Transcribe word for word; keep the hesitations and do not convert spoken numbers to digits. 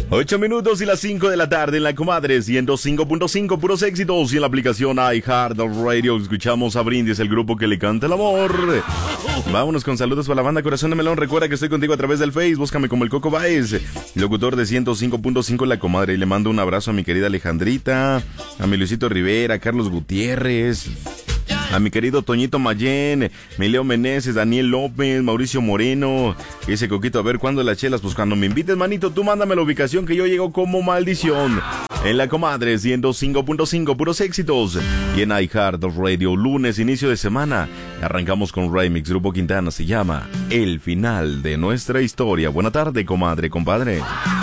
Ocho minutos y las cinco de la tarde en la Comadre ciento cinco punto cinco, puros éxitos, y en la aplicación iHeartRadio escuchamos a Brindis, el grupo que le canta el amor. Vámonos con saludos para la banda Corazón de Melón. Recuerda que estoy contigo a través del Face, búscame como el Coco Baez, locutor de ciento cinco punto cinco en la Comadre, y le mando un abrazo a mi querida Alejandrita, a mi Luisito Rivera, a Carlos Gutiérrez, a mi querido Toñito Mayén, Mileo Meneses, Daniel López, Mauricio Moreno. Ese Coquito, a ver cuándo las chelas. Pues cuando me invites, manito, tú mándame la ubicación que yo llego como maldición. En la Comadre ciento cinco punto cinco, puros éxitos. Y en iHeartRadio, lunes, inicio de semana. Arrancamos con Remix, Grupo Quintana, se llama El Final de Nuestra Historia. Buena tarde, comadre, compadre.